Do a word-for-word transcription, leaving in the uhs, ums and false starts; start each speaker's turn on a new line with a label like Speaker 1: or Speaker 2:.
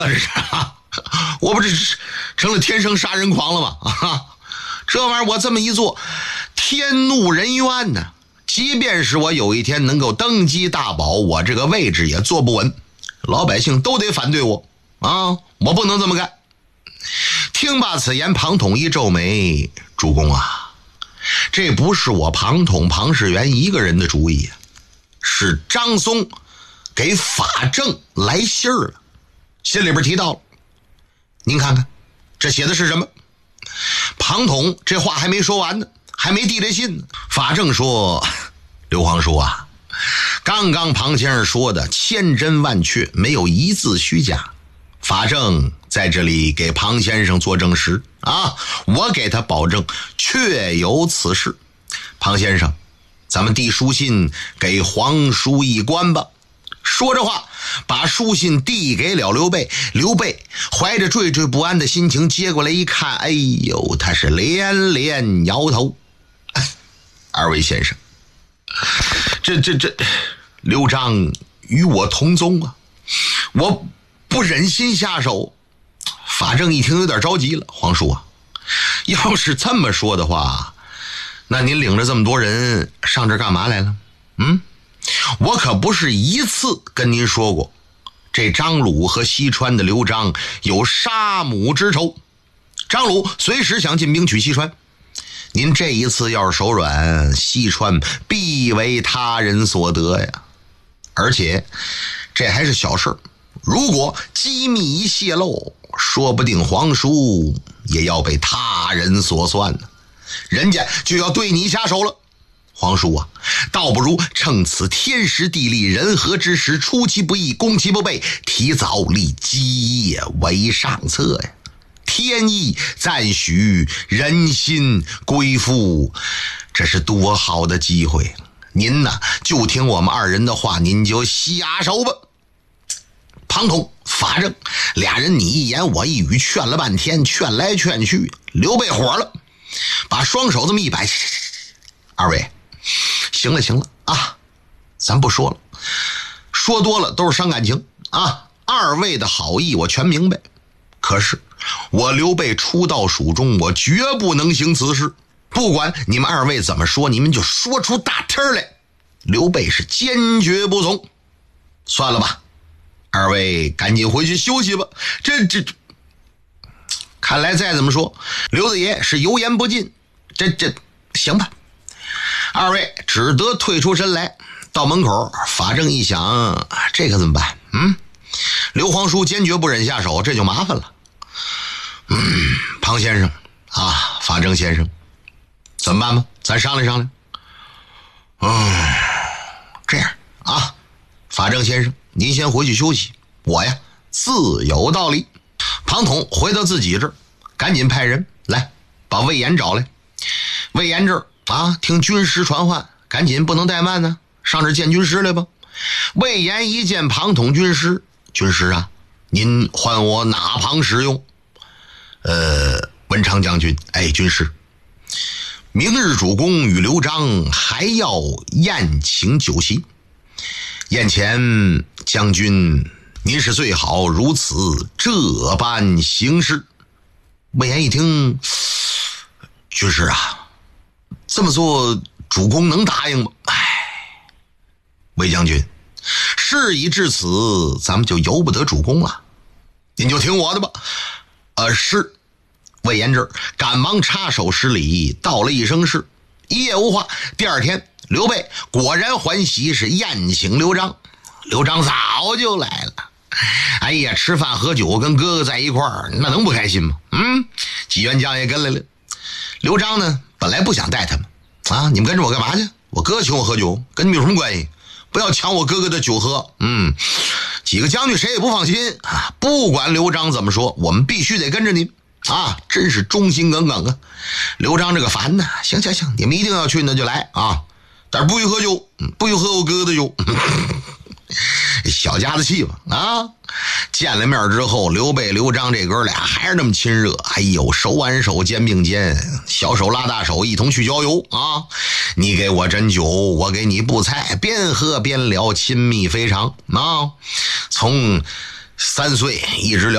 Speaker 1: 这是啊，我不是成了天生杀人狂了吗？啊，这玩意儿我这么一做，天怒人怨呢。即便是我有一天能够登基大宝，我这个位置也坐不稳，老百姓都得反对我啊！我不能这么干。听罢此言，庞统一皱眉：“主公啊，这不是我庞统庞士元一个人的主意，是张松给法正来信儿了。信里边提到了，您看看，这写的是什么？”庞统这话还没说完呢，还没递这信呢。法正说：“刘皇叔啊，刚刚庞先生说的千真万确，没有一字虚假。法正在这里给庞先生做证实啊，我给他保证确有此事。庞先生，咱们递书信给皇叔一关吧。”说着话，把书信递给了刘备。刘备怀着惴惴不安的心情接过来一看，哎呦，他是连连摇头。二位先生，这这这刘璋与我同宗啊，我不忍心下手。法正一听有点着急了：“皇叔啊，要是这么说的话，那您领着这么多人上这干嘛来了？嗯，我可不是一次跟您说过，这张鲁和西川的刘璋有杀母之仇，张鲁随时想进兵取西川，您这一次要是手软，西川必为他人所得呀。而且这还是小事，如果机密一泄露，说不定皇叔也要被他人所算呢，人家就要对你下手了。皇叔啊，倒不如趁此天时地利人和之时，出其不意，攻其不备，提早立基业为上策呀。天意暂许，人心归附，这是多好的机会！您呢，就听我们二人的话，您就下手吧。庞统、法正俩人你一言我一语，劝了半天，劝来劝去，刘备火了，把双手这么一摆：“二位，行了行了啊，咱不说了，说多了都是伤感情啊。二位的好意我全明白，可是我刘备出道蜀中，我绝不能行此事。不管你们二位怎么说，你们就说出大天来，刘备是坚决不从。算了吧，二位赶紧回去休息吧。这这看来再怎么说，刘大爷是油盐不进。这这行吧。”二位只得退出身来，到门口，法正一想，这可怎么办？嗯，刘皇叔坚决不忍下手，这就麻烦了。嗯，庞先生啊，法正先生，怎么办吧？咱商量商量。嗯，这样啊，法正先生，您先回去休息，我呀自有道理。庞统回到自己这儿，赶紧派人来把魏延找来。魏延这儿啊，听军师传唤，赶紧不能怠慢呢，上这见军师来吧。魏延一见庞统军师：“军师啊，您唤我哪旁使用？”呃，文昌将军，哎，军师，明日主公与刘璋还要宴请酒席，宴前将军您是最好如此这般行事。魏延一听：“军师啊，这么做主公能答应吗？”哎，魏将军，事已至此，咱们就由不得主公了，您就听我的吧。呃，是。魏延这赶忙插手施礼，道了一声是，一夜无话。第二天，刘备果然欢喜，是宴请刘璋。刘璋早就来了，哎呀，吃饭喝酒跟哥哥在一块儿，那能不开心吗？嗯，纪元将也跟来了。刘璋呢，本来不想带他们啊，你们跟着我干嘛去？我哥请我喝酒，跟你们有什么关系？不要抢我哥哥的酒喝。嗯，几个将军谁也不放心啊，不管刘璋怎么说，我们必须得跟着您啊，真是忠心耿耿啊。刘璋这个烦呢，行行行，你们一定要去那就来啊，但是不许喝酒，不许喝我哥哥的酒。小家子气吧啊！见了面之后，刘备刘璋这哥俩还是那么亲热，哎呦，手挽手肩并肩，小手拉大手，一同去郊游啊！你给我斟酒，我给你布菜，边喝边聊，亲密非常啊！从三岁一直聊